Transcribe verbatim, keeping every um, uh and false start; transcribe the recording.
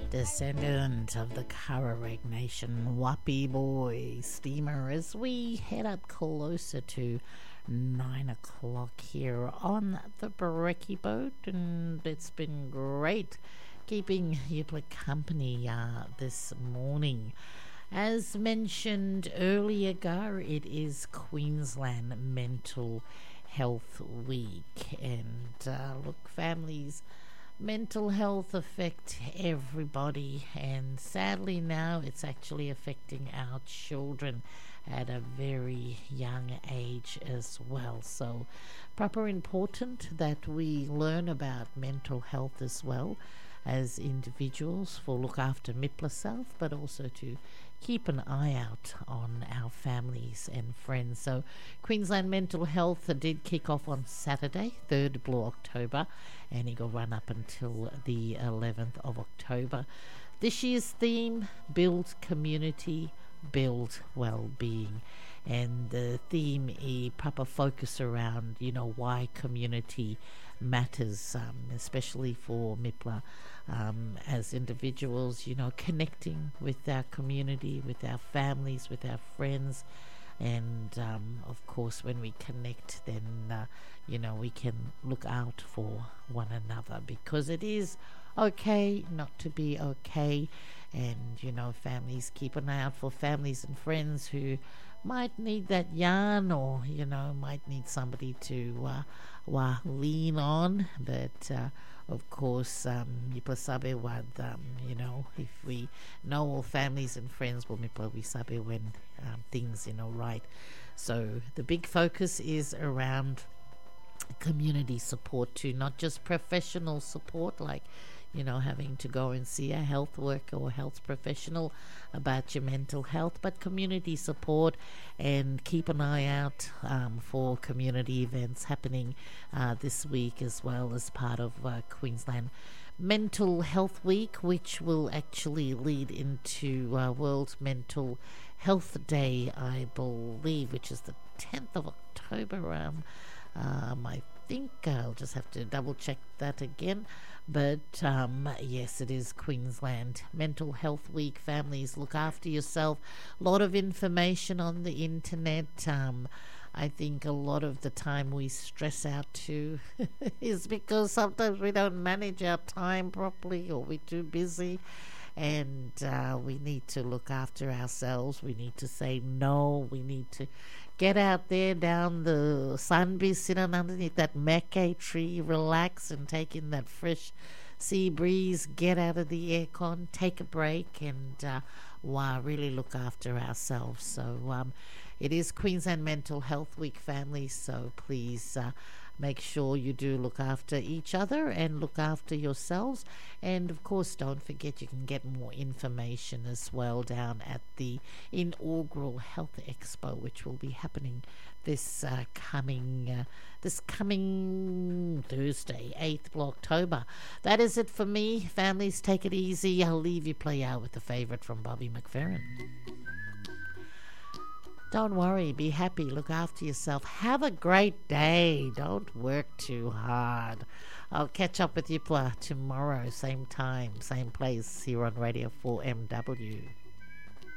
Descendant of the Karaweg Nation, Wappi Boy steamer, as we head up closer to nine o'clock here on the Brekkie boat, and it's been great keeping you company uh, this morning. As mentioned earlier, Gar, it is Queensland Mental Health Week, and uh, look, families, mental health affect everybody, and sadly now it's actually affecting our children at a very young age as well. So proper important that we learn about mental health as well as individuals, for look after M I P L A self, but also to keep an eye out on our families and friends. So Queensland Mental Health did kick off on Saturday, third of October, and it will run up until the eleventh of October. This year's theme, build community, build well-being. And the theme, a proper focus around, you know, why community matters, um, especially for M I P L A. Um, as individuals, you know, connecting with our community, with our families, with our friends. And, um, of course, when we connect, then, uh, you know, we can look out for one another, because it is okay not to be okay. And, you know, families, keep an eye out for families and friends who might need that yarn, or, you know, might need somebody to uh, uh, lean on. But, uh, of course, um, Mipa sabe wad, um, you know, if we know all families and friends, well, Mipa we sabe when um, things, you know, right. So the big focus is around community support too, not just professional support, like, you know, having to go and see a health worker or health professional about your mental health, but community support, and keep an eye out um, for community events happening uh, this week, as well as part of uh, Queensland Mental Health Week, which will actually lead into uh, World Mental Health Day, I believe, which is the tenth of October. Um, um, I think I'll just have to double check that again. But um, yes, it is Queensland Mental Health Week. Families, look after yourself. A lot of information on the internet. Um, I think a lot of the time we stress out too is because sometimes we don't manage our time properly, or we're too busy. And uh, we need to look after ourselves. We need to say no. We need to get out there down the sunbeam, sit underneath that mackay tree, relax and take in that fresh sea breeze, get out of the aircon, take a break, and uh, wow, really look after ourselves. So um, it is Queensland Mental Health Week, families, so please uh, make sure you do look after each other and look after yourselves. And of course, don't forget, you can get more information as well down at the inaugural Health Expo, which will be happening this uh, coming uh, this coming Thursday, eighth of October. That is it for me. Families, take it easy. I'll leave you play out with the favourite from Bobby McFerrin. Don't worry, be happy, look after yourself. Have a great day. Don't work too hard. I'll catch up with you tomorrow, same time, same place, here on Radio four M W.